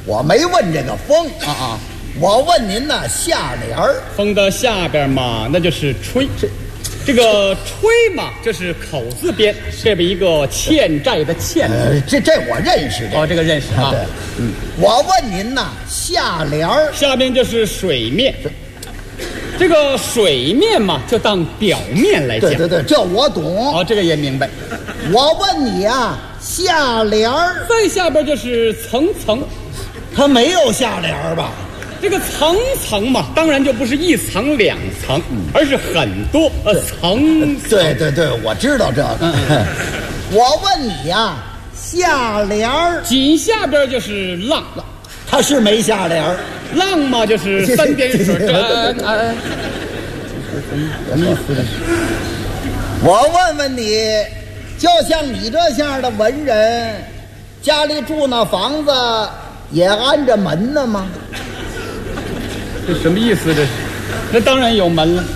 我没问这个风啊， 我问您呢下联儿。 风的下边嘛，那就是吹。这个吹嘛，就是口字边，这边一个欠债的欠字。 这我认识哦，这个认识啊。 对，我问您呢下联儿， 下边就是水面。这个水面嘛，就当表面来讲。 对，这我懂。 哦，这个也明白。 我问你啊，下联儿， 再下边就是层层。 它没有下联儿吧？ 这个层层嘛，当然就不是一层两层，而是很多层。 对，我知道这个。我问你呀，下联儿紧下边就是浪， 它是没下联儿。 浪嘛就是三点水。 什么意思？我问问你，就像你这样的文人，家里住那房子也安着门呢吗？ 这什么意思？这当然有门了。